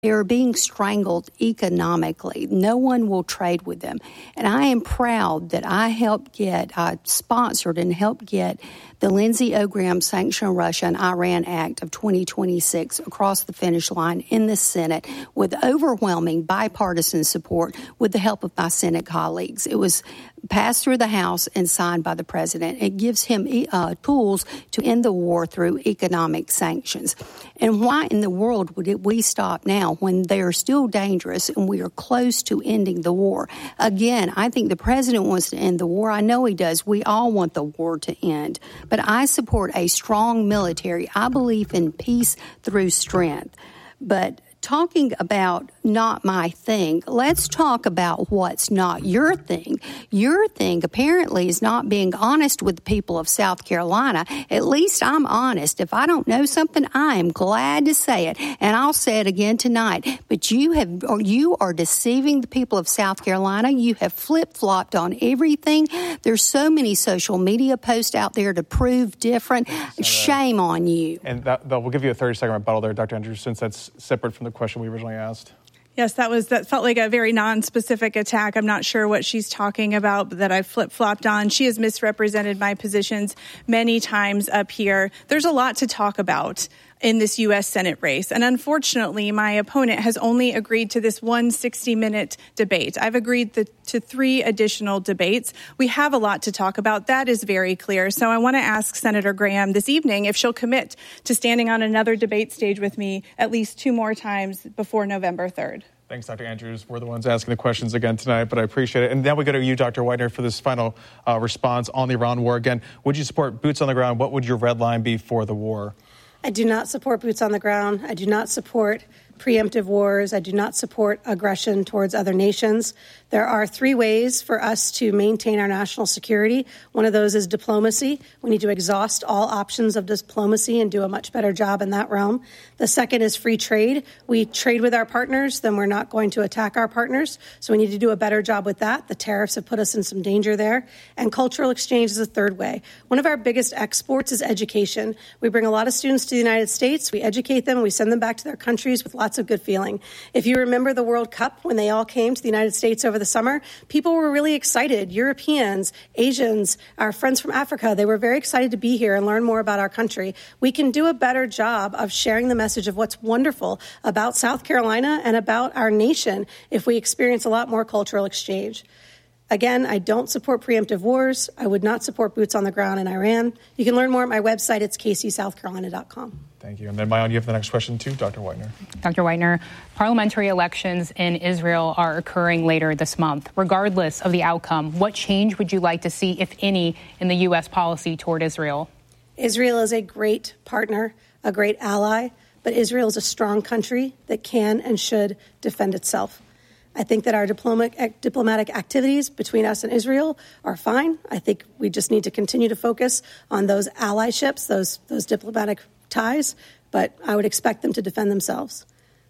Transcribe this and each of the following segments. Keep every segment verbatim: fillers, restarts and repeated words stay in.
They are being strangled economically. No one will trade with them. And I am proud that I helped get, I sponsored and helped get the Lindsey O. Graham Sanction Russia and Iran Act of twenty twenty-six across the finish line in the Senate with overwhelming bipartisan support with the help of my Senate colleagues. It was passed through the House and signed by the president. It gives him uh, tools to end the war through economic sanctions. And why in the world would it, we stop now when they are still dangerous and we are close to ending the war? Again, I think the president wants to end the war. I know he does. We all want the war to end. But I support a strong military. I believe in peace through strength. But talking about not my thing, let's talk about what's not your thing. Your thing apparently is not being honest with the people of South Carolina. At least I'm honest. If I don't know something, I am glad to say it, and I'll say it again tonight. But you have, or you are deceiving the people of South Carolina. You have flip-flopped on everything. There's so many social media posts out there to prove different. Senator, shame on you. And that, that, we'll give you a thirty-second rebuttal there, Doctor Andrews, since that's separate from the question we originally asked. Yes, that was that felt like a very non-specific attack. I'm not sure what she's talking about, but that I flip-flopped on. She has misrepresented my positions many times up here. There's a lot to talk about in this U S Senate race. And unfortunately, my opponent has only agreed to this one sixty-minute debate. I've agreed the, to three additional debates. We have a lot to talk about. That is very clear. So I want to ask Senator Graham this evening if she'll commit to standing on another debate stage with me at least two more times before November third. Thanks, Doctor Andrews. We're the ones asking the questions again tonight, but I appreciate it. And now we go to you, Doctor Whitener, for this final uh, response on the Iran war. Again, would you support boots on the ground? What would your red line be for the war? I do not support boots on the ground. I do not support preemptive wars. I do not support aggression towards other nations. There are three ways for us to maintain our national security. One of those is diplomacy. We need to exhaust all options of diplomacy and do a much better job in that realm. The second is free trade. We trade with our partners, then we're not going to attack our partners. So we need to do a better job with that. The tariffs have put us in some danger there. And cultural exchange is the third way. One of our biggest exports is education. We bring a lot of students to the United States. We educate them. We send them back to their countries with lots of good feeling. If you remember the World Cup, when they all came to the United States over the summer, people were really excited. Europeans, Asians, our friends from Africa, they were very excited to be here and learn more about our country. We can do a better job of sharing the message of what's wonderful about South Carolina and about our nation if we experience a lot more cultural exchange. Again, I don't support preemptive wars. I would not support boots on the ground in Iran. You can learn more at my website. It's k c south carolina dot com. Thank you. And then, Maayan, you have the next question, too. Doctor Whitener. Doctor Whitener, parliamentary elections in Israel are occurring later this month. Regardless of the outcome, what change would you like to see, if any, in the U S policy toward Israel? Israel is a great partner, a great ally, but Israel is a strong country that can and should defend itself. I think that our diplomatic, diplomatic activities between us and Israel are fine. I think we just need to continue to focus on those allyships, those those diplomatic ties, but I would expect them to defend themselves.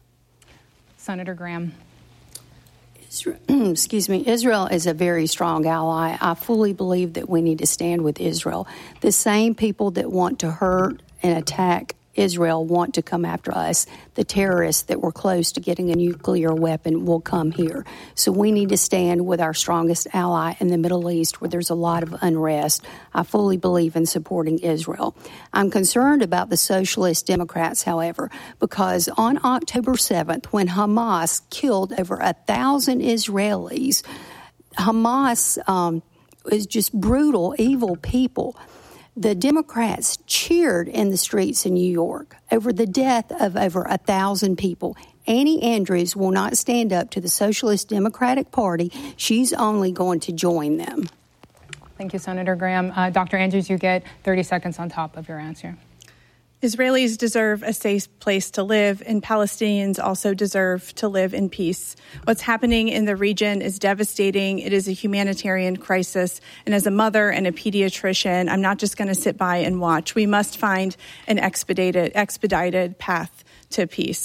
Senator Graham. Israel, excuse me, Israel is a very strong ally. I fully believe that we need to stand with Israel. The same people that want to hurt and attack Israel want to come after us. The terrorists that were close to getting a nuclear weapon will come here. So we need to stand with our strongest ally in the Middle East, where there's a lot of unrest. I fully believe in supporting Israel. I'm concerned about the Socialist Democrats, however, because on October seventh, when Hamas killed over a thousand Israelis, Hamas um, is just brutal, evil people. The Democrats cheered in the streets in New York over the death of over a thousand people. Annie Andrews will not stand up to the Socialist Democratic Party. She's only going to join them. Thank you, Senator Graham. Uh, Doctor Andrews, you get thirty seconds on top of your answer. Israelis deserve a safe place to live, and Palestinians also deserve to live in peace. What's happening in the region is devastating. It is a humanitarian crisis. And as a mother and a pediatrician, I'm not just going to sit by and watch. We must find an expedited, expedited path to peace.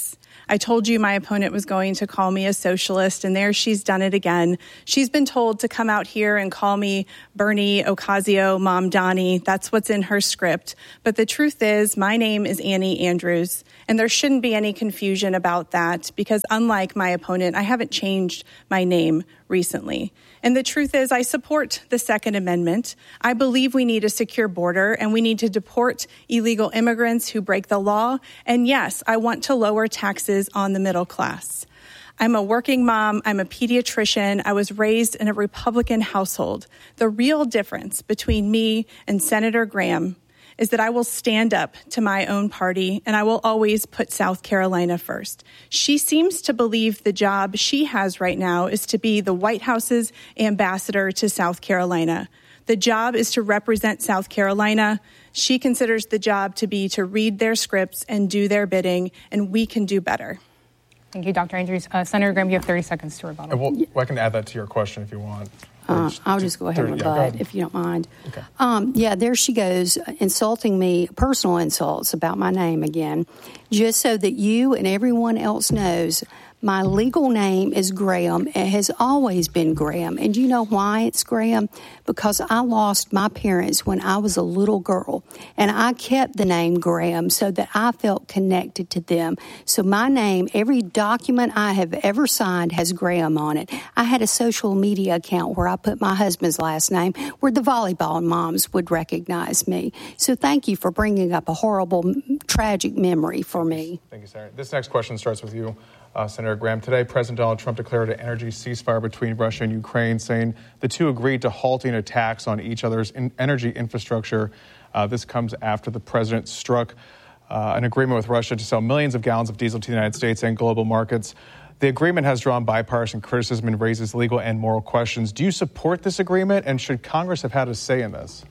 I told you my opponent was going to call me a socialist, and there she's done it again. She's been told to come out here and call me Bernie Ocasio, Mom Donnie. That's what's in her script. But the truth is, my name is Annie Andrews, and there shouldn't be any confusion about that because unlike my opponent, I haven't changed my name recently. And the truth is, I support the Second Amendment. I believe we need a secure border and we need to deport illegal immigrants who break the law. And yes, I want to lower taxes on the middle class. I'm a working mom. I'm a pediatrician. I was raised in a Republican household. The real difference between me and Senator Graham is that I will stand up to my own party and I will always put South Carolina first. She seems to believe the job she has right now is to be the White House's ambassador to South Carolina. The job is to represent South Carolina. She considers the job to be to read their scripts and do their bidding, and we can do better. Thank you, Doctor Andrews. Uh, Senator Graham, you have thirty seconds to rebuttal. Well, well, I can add that to your question if you want. Uh, I'll just go ahead and rebut, if you don't mind. Okay. Um, yeah, there she goes, insulting me, personal insults about my name again, just so that you and everyone else knows my legal name is Graham. It has always been Graham. And do you know why it's Graham? Because I lost my parents when I was a little girl, and I kept the name Graham so that I felt connected to them. So my name, every document I have ever signed has Graham on it. I had a social media account where I put my husband's last name, where the volleyball moms would recognize me. So thank you for bringing up a horrible, tragic memory for me. Thank you, Senator. This next question starts with you. Uh, Senator Graham, today President Donald Trump declared an energy ceasefire between Russia and Ukraine, saying the two agreed to halting attacks on each other's in energy infrastructure. Uh, this comes after the president struck uh, an agreement with Russia to sell millions of gallons of diesel to the United States and global markets. The agreement has drawn bipartisan criticism and raises legal and moral questions. Do you support this agreement, and should Congress have had a say in this?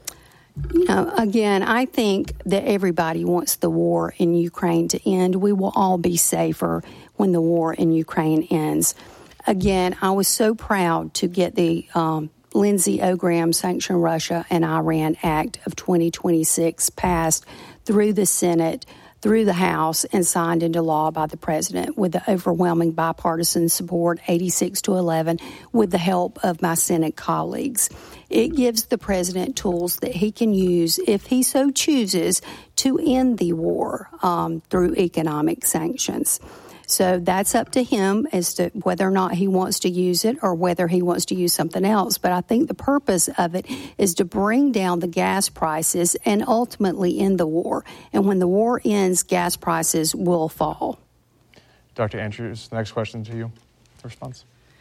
You know, again, I think that everybody wants the war in Ukraine to end. We will all be safer when the war in Ukraine ends. Again, I was so proud to get the um, Lindsey O. Graham Sanction Russia and Iran Act of twenty twenty-six passed through the Senate, through the House, and signed into law by the president with the overwhelming bipartisan support, eighty-six to eleven, with the help of my Senate colleagues. It gives the president tools that he can use, if he so chooses, to end the war um, through economic sanctions. So that's up to him as to whether or not he wants to use it or whether he wants to use something else. But I think the purpose of it is to bring down the gas prices and ultimately end the war. And when the war ends, gas prices will fall. Doctor Andrews, the next question to you. Response.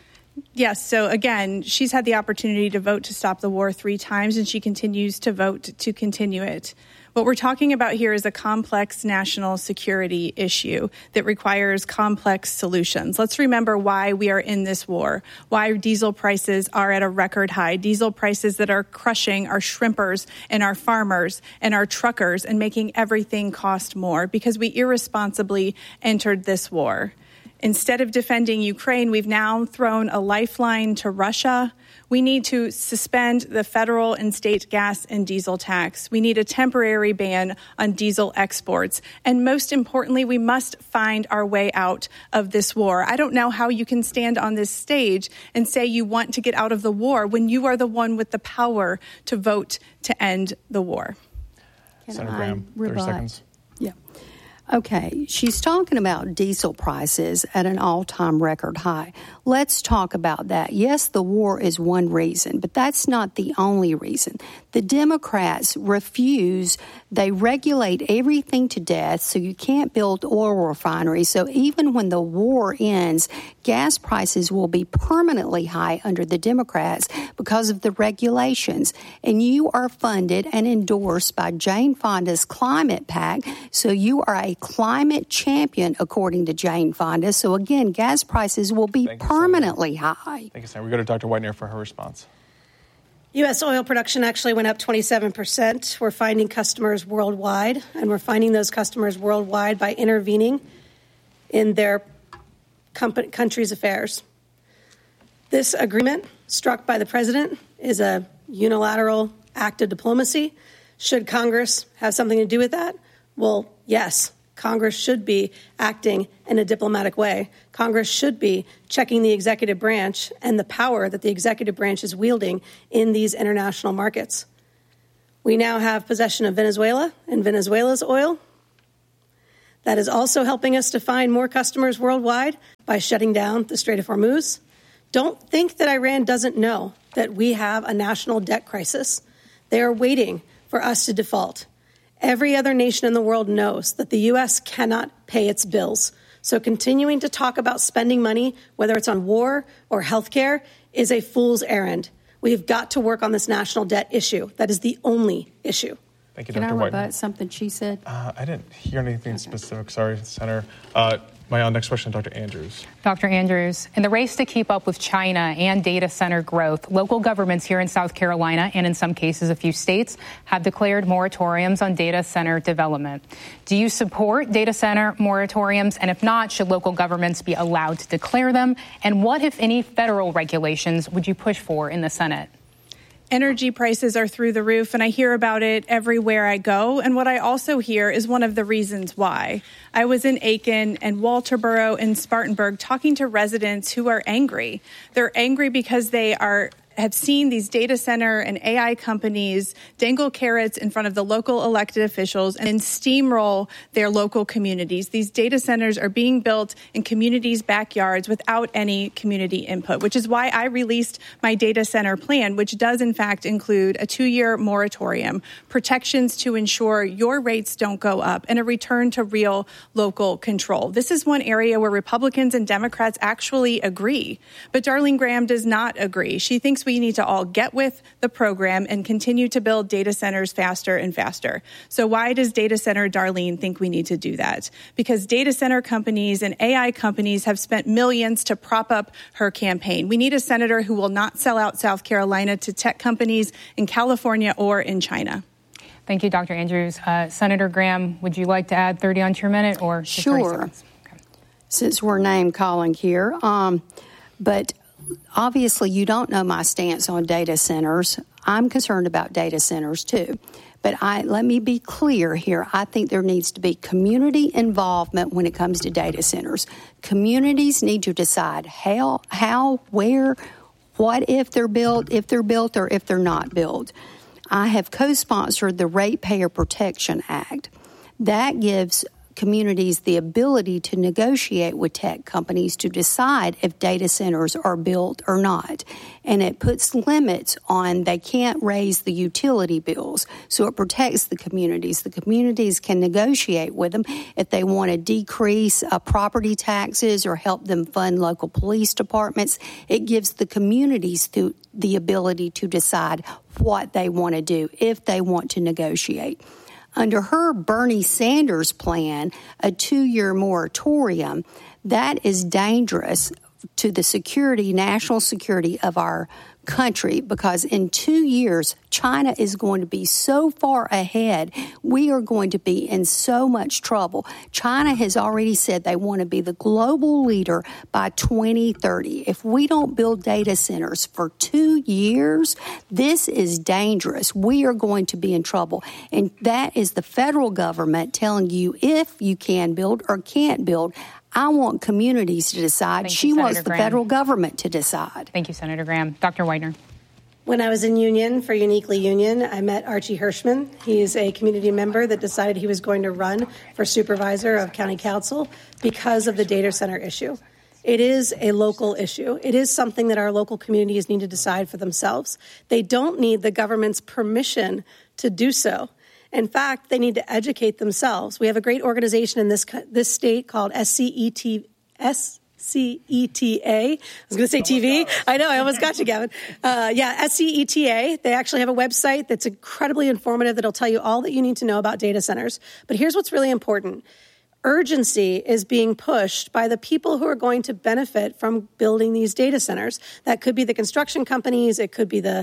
Yes. So again, she's had the opportunity to vote to stop the war three times, and she continues to vote to continue it. What we're talking about here is a complex national security issue that requires complex solutions. Let's remember why we are in this war, why diesel prices are at a record high, diesel prices that are crushing our shrimpers and our farmers and our truckers and making everything cost more because we irresponsibly entered this war. Instead of defending Ukraine, we've now thrown a lifeline to Russia. We need to suspend the federal and state gas and diesel tax. We need a temporary ban on diesel exports. And most importantly, we must find our way out of this war. I don't know how you can stand on this stage and say you want to get out of the war when you are the one with the power to vote to end the war. Can Senator I Graham, rebut? thirty seconds. Yeah. Okay, she's talking about diesel prices at an all-time record high. Let's talk about that. Yes, the war is one reason, but that's not the only reason. The Democrats refuse. They regulate everything to death, so you can't build oil refineries. So even when the war ends, gas prices will be permanently high under the Democrats because of the regulations. And you are funded and endorsed by Jane Fonda's Climate PAC, so you are a climate champion, according to Jane Fonda. So again, gas prices will be Thank permanently you, high. Thank you, Senator. We go to Doctor Whitener for her response. U S oil production actually went up twenty-seven percent. We're finding customers worldwide, and we're finding those customers worldwide by intervening in their company, country's affairs. This agreement struck by the president is a unilateral act of diplomacy. Should Congress have something to do with that? Well, yes. Congress should be acting in a diplomatic way. Congress should be checking the executive branch and the power that the executive branch is wielding in these international markets. We now have possession of Venezuela and Venezuela's oil. That is also helping us to find more customers worldwide by shutting down the Strait of Hormuz. Don't think that Iran doesn't know that we have a national debt crisis. They are waiting for us to default. Every other nation in the world knows that the U S cannot pay its bills. So continuing to talk about spending money, whether it's on war or healthcare, is a fool's errand. We've got to work on this national debt issue. That is the only issue. Thank you, Can Doctor I rebut White. something she said? Uh, I didn't hear anything okay. specific. Sorry, Senator. Uh, my next question, Doctor Andrews. Doctor Andrews, in the race to keep up with China and data center growth, local governments here in South Carolina and in some cases a few states have declared moratoriums on data center development. Do you support data center moratoriums? And if not, should local governments be allowed to declare them? And what, if any, federal regulations would you push for in the Senate? Energy prices are through the roof, and I hear about it everywhere I go. And what I also hear is one of the reasons why. I was in Aiken and Walterboro and Spartanburg talking to residents who are angry. They're angry because they are have seen these data center and A I companies dangle carrots in front of the local elected officials and steamroll their local communities. These data centers are being built in communities' backyards without any community input, which is why I released my data center plan, which does in fact include a two-year moratorium, protections to ensure your rates don't go up, and a return to real local control. This is one area where Republicans and Democrats actually agree, but Darlene Graham does not agree. She thinks we need to all get with the program and continue to build data centers faster and faster. So why does data center Darlene think we need to do that? Because data center companies and A I companies have spent millions to prop up her campaign. We need a senator who will not sell out South Carolina to tech companies in California or in China. Thank you, Doctor Andrews. Uh, Senator Graham, would you like to add thirty onto your minute or just Sure. Okay. Since we're name calling here, um, but obviously, you don't know my stance on data centers. I'm concerned about data centers, too. But I, let me be clear here. I think there needs to be community involvement when it comes to data centers. Communities need to decide how, how, where, what if they're built, if they're built, or if they're not built. I have co-sponsored the Ratepayer Protection Act. That gives communities the ability to negotiate with tech companies to decide if data centers are built or not. And it puts limits on they can't raise the utility bills. So it protects the communities. The communities can negotiate with them if they want to decrease uh, property taxes or help them fund local police departments. It gives the communities the, the ability to decide what they want to do if they want to negotiate. Under her Bernie Sanders plan, a two-year moratorium, that is dangerous to the security, national security of our country, because in two years, China is going to be so far ahead. We are going to be in so much trouble. China has already said they want to be the global leader by twenty thirty. If we don't build data centers for two years, this is dangerous. We are going to be in trouble. And that is the federal government telling you if you can build or can't build. I want communities to decide. Thank she you, wants Senator the Graham. Federal government to decide. Thank you, Senator Graham. Doctor Widener. When I was in Union for Uniquely Union, I met Archie Hirschman. He is a community member that decided he was going to run for supervisor of county council because of the data center issue. It is a local issue. It is something that our local communities need to decide for themselves. They don't need the government's permission to do so. In fact, they need to educate themselves. We have a great organization in this this state called S C E T S C E T A. I was going to say T V. I know, I almost got you, Gavin. Uh, yeah, S C E T A. They actually have a website that's incredibly informative that'll tell you all that you need to know about data centers. But here's what's really important. Urgency is being pushed by the people who are going to benefit from building these data centers. That could be the construction companies. It could be the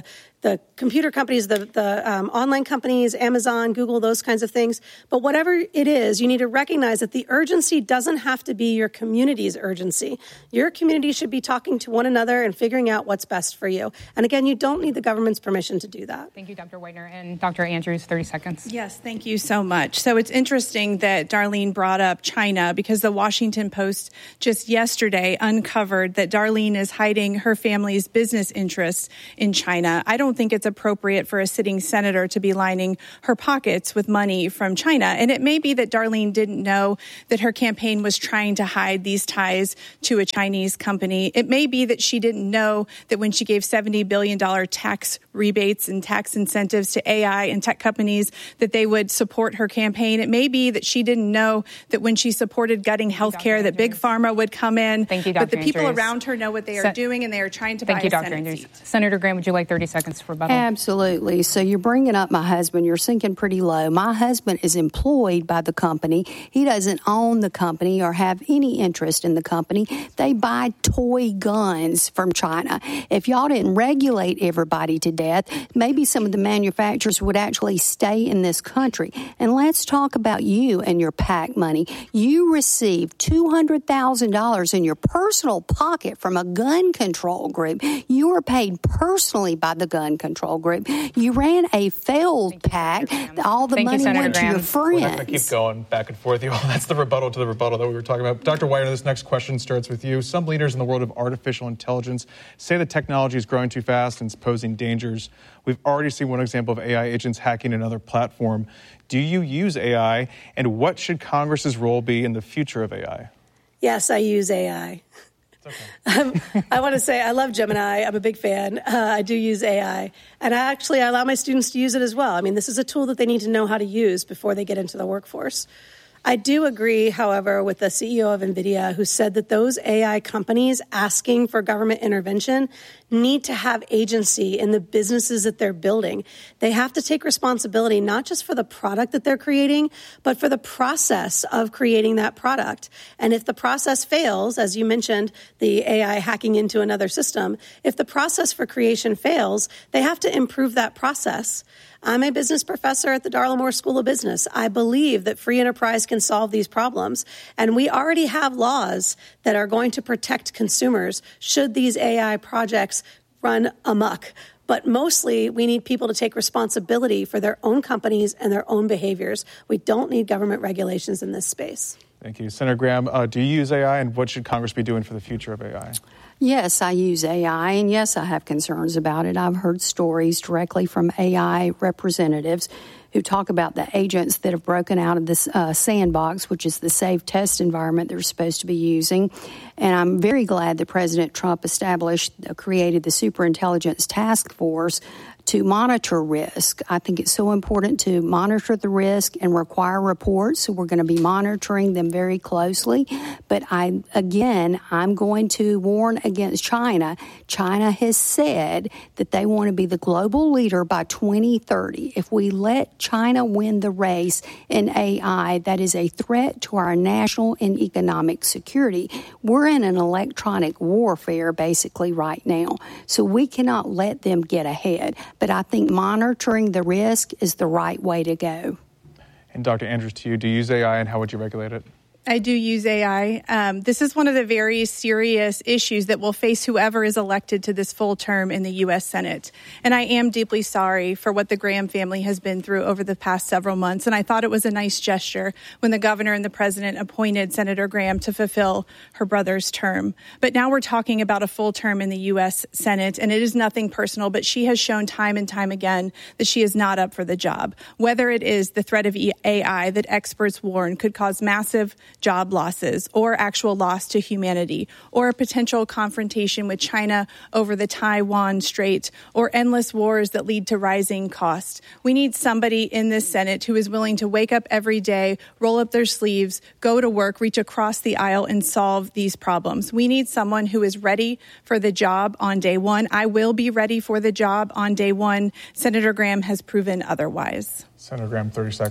the computer companies, the, the um, online companies, Amazon, Google, those kinds of things. But whatever it is, you need to recognize that the urgency doesn't have to be your community's urgency. Your community should be talking to one another and figuring out what's best for you. And again, you don't need the government's permission to do that. Thank you, Doctor Whitener. And Doctor Andrews, thirty seconds. Yes, thank you so much. So it's interesting that Darlene brought up China, because the Washington Post just yesterday uncovered that Darlene is hiding her family's business interests in China. I don't think it's appropriate for a sitting senator to be lining her pockets with money from China. And it may be that Darlene didn't know that her campaign was trying to hide these ties to a Chinese company. It may be that she didn't know that when she gave seventy billion dollars tax rebates and tax incentives to A I and tech companies, that they would support her campaign. It may be that she didn't know that when she supported gutting health care, that Big Pharma would come in. Thank you, Doctor But the people Andrews. around her know what they are Se- doing, and they are trying to Thank buy you, a Doctor Senate Andrews. seat. Senator Graham, would you like thirty seconds for rebuttal? Absolutely. So you're bringing up my husband. You're sinking pretty low. My husband is employed by the company. He doesn't own the company or have any interest in the company. They buy toy guns from China. If y'all didn't regulate everybody to death, maybe some of the manufacturers would actually stay in this country. And let's talk about you and your PAC money. You received two hundred thousand dollars in your personal pocket from a gun control group. You were paid personally by the gun control group. You ran a failed PAC. All the Thank money you, went Graham. to your friends. We're not going to keep going back and forth. That's the rebuttal to the rebuttal that we were talking about. Doctor Whitener, this next question starts with you. Some leaders in the world of artificial intelligence say the technology is growing too fast and it's posing dangers. We've already seen one example of A I agents hacking another platform. Do you use A I, and what should Congress's role be in the future of A I? Yes, I use A I. Okay. um, I want to say I love Gemini. I'm a big fan. Uh, I do use A I. And I actually I allow my students to use it as well. I mean, this is a tool that they need to know how to use before they get into the workforce. I do agree, however, with the C E O of NVIDIA, who said that those A I companies asking for government intervention need to have agency in the businesses that they're building. They have to take responsibility not just for the product that they're creating, but for the process of creating that product. And if the process fails, as you mentioned, the A I hacking into another system, if the process for creation fails, they have to improve that process. I'm a business professor at the Darla Moore School of Business. I believe that free enterprise can solve these problems. And we already have laws that are going to protect consumers should these A I projects run amok. But mostly, we need people to take responsibility for their own companies and their own behaviors. We don't need government regulations in this space. Thank you. Senator Graham, uh, do you use A I, and what should Congress be doing for the future of A I? Yes, I use A I, and yes, I have concerns about it. I've heard stories directly from A I representatives who talk about the agents that have broken out of this uh, sandbox, which is the safe test environment they're supposed to be using. And I'm very glad that President Trump established, uh, created the Superintelligence Task Force to monitor risk. I think it's so important to monitor the risk and require reports. So we're going to be monitoring them very closely. But I, again, I'm going to warn against China. China has said that they want to be the global leader by twenty thirty. If we let China win the race in A I, that is a threat to our national and economic security. We're in an electronic warfare basically right now. So we cannot let them get ahead. But I think monitoring the risk is the right way to go. And Doctor Andrews, to you, do you use A I, and how would you regulate it? I do use A I. Um, this is one of the very serious issues that will face whoever is elected to this full term in the U S Senate. And I am deeply sorry for what the Graham family has been through over the past several months. And I thought it was a nice gesture when the governor and the president appointed Senator Graham to fulfill her brother's term. But now we're talking about a full term in the U S Senate, and it is nothing personal, but she has shown time and time again that she is not up for the job. Whether it is the threat of A I that experts warn could cause massive job losses or actual loss to humanity, or a potential confrontation with China over the Taiwan Strait, or endless wars that lead to rising costs. We need somebody in this Senate who is willing to wake up every day, roll up their sleeves, go to work, reach across the aisle, and solve these problems. We need someone who is ready for the job on day one. I will be ready for the job on day one. Senator Graham has proven otherwise. Senator Graham, thirty seconds.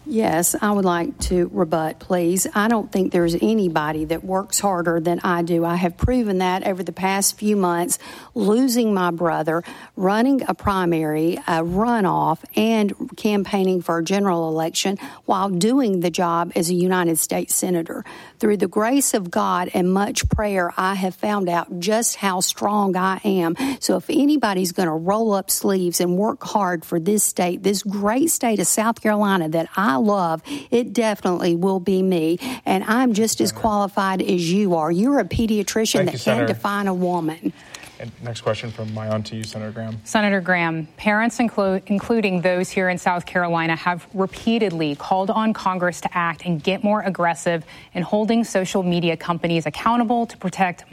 Yes, I would like to rebut, please. I don't think there's anybody that works harder than I do. I have proven that over the past few months, losing my brother, running a primary, a runoff, and campaigning for a general election while doing the job as a United States Senator. Through the grace of God and much prayer, I have found out just how strong I am. So if anybody's going to roll up sleeves and work hard for this state, this great state of South Carolina that I love, it definitely will be me. And I'm just as qualified as you are. You're a pediatrician Thank that you, can't Senator. define a woman. And next question from my on to you, Senator Graham. Senator Graham, parents, inclu- including those here in South Carolina, have repeatedly called on Congress to act and get more aggressive in holding social media companies accountable to protect